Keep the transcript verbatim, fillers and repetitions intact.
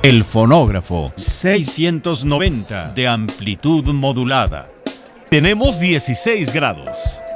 El fonógrafo seiscientos noventa de amplitud modulada. Tenemos dieciséis grados.